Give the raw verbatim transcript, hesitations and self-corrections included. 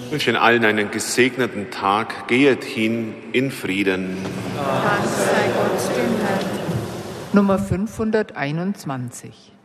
Ich wünsche Ihnen allen einen gesegneten Tag. Gehet hin in Frieden. Dank sei Gott dem Herrn. Nummer fünfhunderteinundzwanzig.